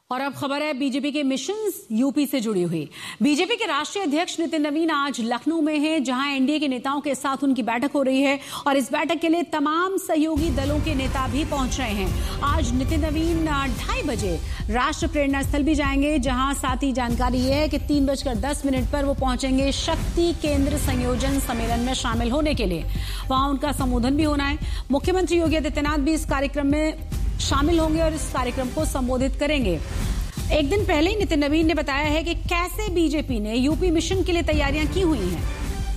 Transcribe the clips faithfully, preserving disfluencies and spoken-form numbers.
और अब खबर है बीजेपी के मिशंस यूपी से जुड़ी हुई। बीजेपी के राष्ट्रीय अध्यक्ष नितिन नवीन आज लखनऊ में हैं, जहां एनडीए के नेताओं के साथ उनकी बैठक हो रही है और इस बैठक के लिए तमाम सहयोगी दलों के नेता भी पहुंच रहे हैं। आज नितिन नवीन ढाई बजे राष्ट्र प्रेरणा स्थल भी जाएंगे, जहां साथ ही जानकारी यह है कि तीन बजकर दस मिनट पर वो पहुंचेंगे शक्ति केंद्र संयोजन सम्मेलन में शामिल होने के लिए। वहां उनका संबोधन भी होना है। मुख्यमंत्री योगी आदित्यनाथ भी इस कार्यक्रम में शामिल होंगे और इस कार्यक्रम को संबोधित करेंगे। एक दिन पहले ही नितिन नवीन ने बताया है कि कैसे बीजेपी ने यूपी मिशन के लिए तैयारियां की हुई हैं।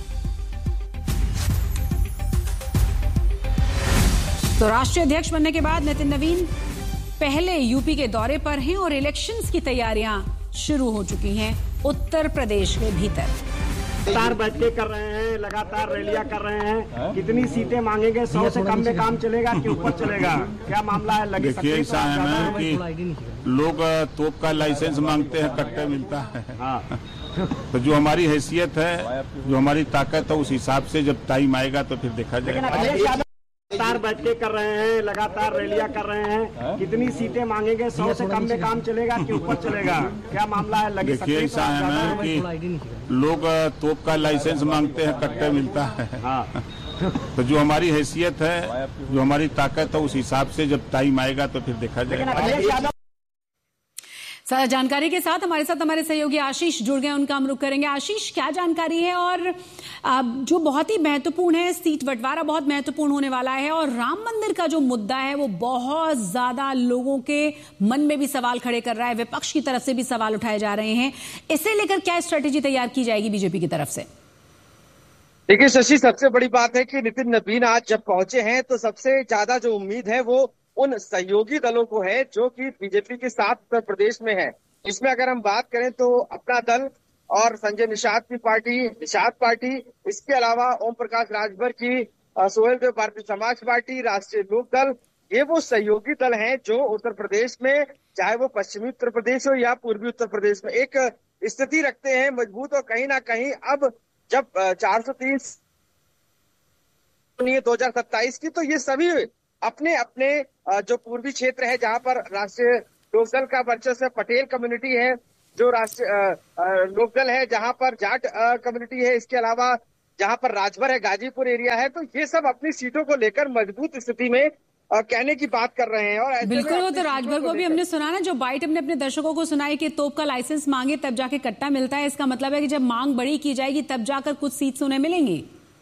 तो राष्ट्रीय अध्यक्ष बनने के बाद नितिन नवीन पहले यूपी के दौरे पर हैं और इलेक्शंस की तैयारियां शुरू हो चुकी हैं उत्तर प्रदेश के भीतर। लगातार बैठकें कर रहे हैं, लगातार रैलियां कर रहे हैं। कितनी सीटें मांगेंगे? सौ से कम में काम चलेगा कि ऊपर चलेगा? क्या मामला है? लगे देखिए, ऐसा है ना कि लोग तोप का लाइसेंस मांगते हैं, कट्टे मिलता है। हाँ। तो जो हमारी हैसियत है, जो हमारी ताकत है, उस हिसाब से जब टाइम आएगा तो फिर देखा जाएगा। लगातार बैठकें कर रहे हैं, लगातार रैलियां कर रहे हैं। कितनी सीटें मांगेंगे? सौ से कम में काम चलेगा कि ऊपर चलेगा? क्या मामला है? लगे देखिए, ऐसा है ना कि लोग तोप का लाइसेंस मांगते हैं, कट्टे मिलता है। हाँ। तो जो हमारी हैसियत है, जो हमारी ताकत है, उस हिसाब से जब टाइम आएगा तो फिर देखा जाएगा। सारा जानकारी के साथ हमारे साथ हमारे सहयोगी आशीष जुड़ गए, उनका हम रुख करेंगे। आशीष, क्या जानकारी है? और जो बहुत ही महत्वपूर्ण है, सीट बंटवारा बहुत महत्वपूर्ण होने वाला है और राम मंदिर का जो मुद्दा है वो बहुत ज्यादा लोगों के मन में भी सवाल खड़े कर रहा है, विपक्ष की तरफ से भी सवाल उठाए जा रहे हैं। इसे लेकर क्या स्ट्रेटेजी तैयार की जाएगी बीजेपी की तरफ से? देखिए शशि, सबसे बड़ी बात है कि नितिन नवीन आज जब पहुंचे हैं तो सबसे ज्यादा जो उम्मीद है वो उन सहयोगी दलों को है जो कि बीजेपी के साथ उत्तर प्रदेश में है। इसमें अगर हम बात करें तो अपना दल और संजय निषाद की पार्टी, निषाद पार्टी, इसके अलावा ओम प्रकाश राजभर की सोहेल देव भारतीय समाज पार्टी, राष्ट्रीय लोक दल, ये वो सहयोगी दल हैं जो उत्तर प्रदेश में, चाहे वो पश्चिमी उत्तर प्रदेश हो या पूर्वी उत्तर प्रदेश में, एक स्थिति रखते हैं मजबूत। और कहीं ना कहीं अब जब चार सौ तीस दो हजार सत्ताईस की, तो ये सभी अपने अपने जो पूर्वी क्षेत्र है जहां पर राष्ट्रीय लोकदल का वर्चस्व है, पटेल कम्युनिटी है, जो राष्ट्रीय लोकदल है जहां पर जाट कम्युनिटी है, इसके अलावा जहां पर राजभर है, गाजीपुर एरिया है, तो ये सब अपनी सीटों को लेकर मजबूत स्थिति में कहने की बात कर रहे हैं। और बिल्कुल, वो तो राजभर को भी हमने सुना ना, जो बाइट हमने अपने दर्शकों को सुनाई कि तोप का लाइसेंस मांगे तब जाके कट्टा मिलता है। इसका मतलब है कि जब मांग बड़ी की जाएगी तब जाकर कुछ सीट्स उन्हें मिलेंगी।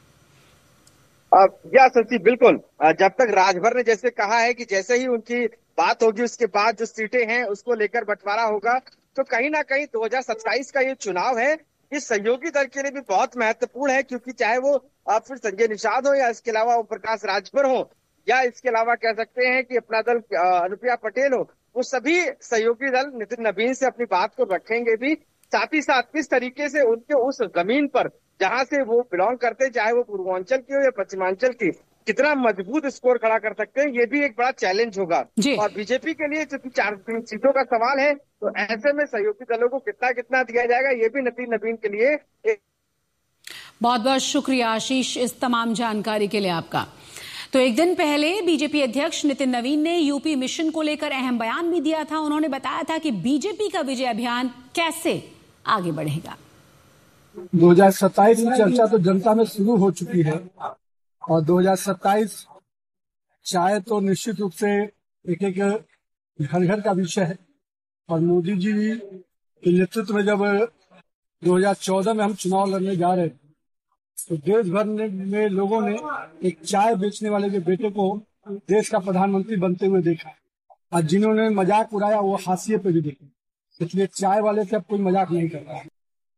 या सच्ची, बिल्कुल। जब तक राजभर ने जैसे कहा है कि जैसे ही उनकी बात होगी उसके बाद जो सीटें हैं उसको लेकर बंटवारा होगा, तो कहीं ना कहीं दो हजार सत्ताईस का ये चुनाव है, ये सहयोगी दल के लिए भी बहुत महत्वपूर्ण है, क्योंकि चाहे वो फिर संजय निषाद हो या इसके अलावा ओम प्रकाश राजभर हो या इसके अलावा कह सकते हैं कि अपना दल अनुप्रिया पटेल हो, वो सभी सहयोगी दल नितिन नवीन से अपनी बात को रखेंगे भी। साथ ही साथ किस तरीके से उनके उस जमीन पर जहां से वो बिलोंग करते, चाहे वो पूर्वांचल की हो या पश्चिमांचल की, कितना मजबूत स्कोर खड़ा कर सकते हैं, ये भी एक बड़ा चैलेंज होगा। और बीजेपी के लिए जो चार सीटों का सवाल है, तो ऐसे में सहयोगी दलों को कितना कितना दिया जाएगा, ये भी नितिन नवीन के लिए एक... बहुत बहुत शुक्रिया आशीष इस तमाम जानकारी के लिए आपका। तो एक दिन पहले बीजेपी अध्यक्ष नितिन नवीन ने यूपी मिशन को लेकर अहम बयान भी दिया था। उन्होंने बताया था कि बीजेपी का विजय अभियान कैसे आगे बढ़ेगा। दो हजार सत्ताईस की चर्चा तो जनता में शुरू हो चुकी है और दो हजार सत्ताईस चाहे तो निश्चित रूप से एक एक घर घर का विषय है। और मोदी जी के नेतृत्व में जब दो हजार चौदह में हम चुनाव लड़ने जा रहे थे, तो देश भर में लोगों ने एक चाय बेचने वाले के बेटे को देश का प्रधानमंत्री बनते हुए देखा, और जिन्होंने मजाक उड़ाया वो हाशिए पे भी देखे। इसलिए चाय वाले से अब कोई मजाक नहीं कर रहा है।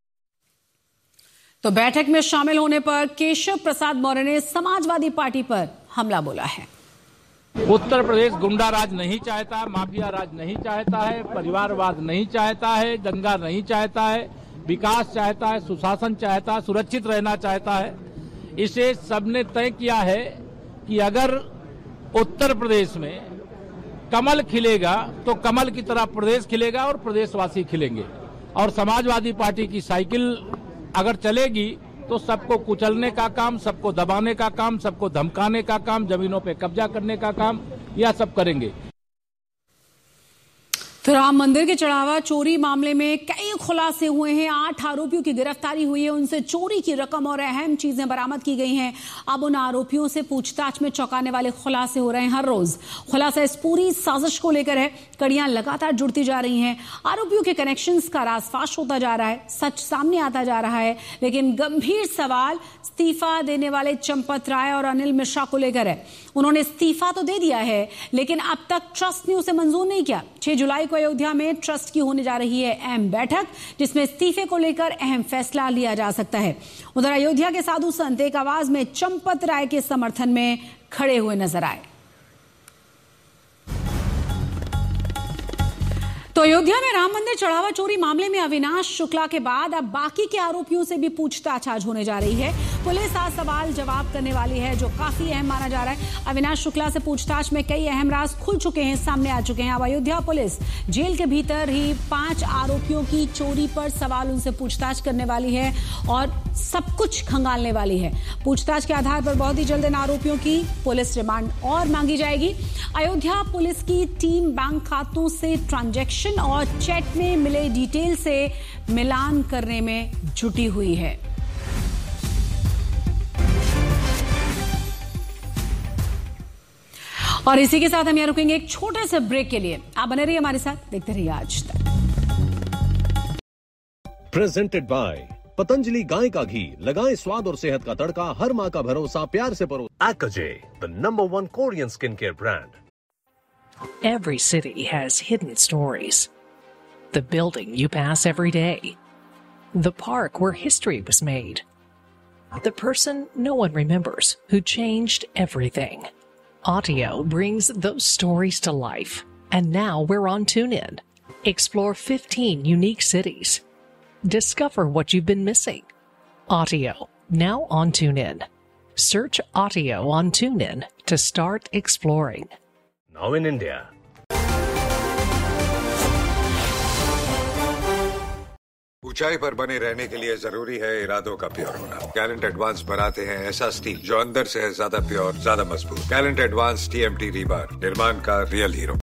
तो बैठक में शामिल होने पर केशव प्रसाद मौर्य ने समाजवादी पार्टी पर हमला बोला है। उत्तर प्रदेश गुंडा राज नहीं चाहता, माफिया राज नहीं चाहता है, परिवारवाद नहीं चाहता है, दंगा नहीं चाहता है, विकास चाहता है, सुशासन चाहता है, सुरक्षित रहना चाहता है। इसे सबने तय किया है कि अगर उत्तर प्रदेश में कमल खिलेगा तो कमल की तरह प्रदेश खिलेगा और प्रदेशवासी खिलेंगे। और समाजवादी पार्टी की साइकिल अगर चलेगी तो सबको कुचलने का काम, सबको दबाने का काम, सबको धमकाने का काम, जमीनों पे कब्जा करने का काम, यह सब करेंगे। तो राम मंदिर के चढ़ावा चोरी मामले में कई खुलासे हुए हैं। आठ आरोपियों की गिरफ्तारी हुई है, उनसे चोरी की रकम और अहम चीजें बरामद की गई हैं। अब उन आरोपियों से पूछताछ में चौंकाने वाले खुलासे हो रहे हैं। हर रोज खुलासा इस पूरी साजिश को लेकर है। कड़ियां लगातार जुड़ती जा रही हैं। आरोपियों के कनेक्शंस का राजफाश होता जा रहा है, सच सामने आता जा रहा है। लेकिन गंभीर सवाल इस्तीफा देने वाले चंपत राय और अनिल मिश्रा को लेकर है। उन्होंने इस्तीफा तो दे दिया है, लेकिन अब तक ट्रस्ट ने उसे मंजूर नहीं किया। छह जुलाई को अयोध्या में ट्रस्ट की होने जा रही है अहम बैठक, जिसमें इस्तीफे को लेकर अहम फैसला लिया जा सकता है। उधर अयोध्या के साधु संत एक आवाज में चंपत राय के समर्थन में खड़े हुए नजर आए। तो अयोध्या में राम मंदिर चढ़ावा चोरी मामले में अविनाश शुक्ला के बाद अब बाकी के आरोपियों से भी पूछताछ आज होने जा रही है। पुलिस आज सवाल जवाब करने वाली है, जो काफी अहम माना जा रहा है। अविनाश शुक्ला से पूछताछ में कई अहम राज खुल चुके हैं, सामने आ चुके हैं। अब अयोध्या पुलिस जेल के भीतर ही पांच आरोपियों की चोरी पर सवाल उनसे पूछताछ करने वाली है और सब कुछ खंगालने वाली है। पूछताछ के आधार पर बहुत ही जल्द इन आरोपियों की पुलिस रिमांड और मांगी जाएगी। अयोध्या पुलिस की टीम बैंक खातों से ट्रांजैक्शन और चैट में मिले डिटेल से मिलान करने में जुटी हुई है। और इसी के साथ हम यहां रुकेंगे एक छोटे से ब्रेक के लिए। आप बने रहिए हमारे साथ, देखते रहिए आज तक। प्रेजेंटेड बाय पतंजलि गाय का घी, लगाएं स्वाद और सेहत का तड़का, हर मां का भरोसा, प्यार से परो। Akaje, the number one Korean skincare brand. Every city has hidden stories. The building you pass every day. The park where history was made. The person no one remembers who changed everything. Audio brings those stories to life. And now we're on TuneIn. Explore fifteen unique cities. Discover what you've been missing. Audio, now on TuneIn. Search Audio on TuneIn to start exploring. Now in India. ऊंचाई पर बने रहने के लिए जरूरी है इरादों का प्योर होना। गैलेंट एडवांस बनाते हैं ऐसा स्टील जो अंदर से है ज्यादा प्योर, ज्यादा मजबूत। गैलेंट एडवांस टीएमटी रीबार, निर्माण का रियल हीरो।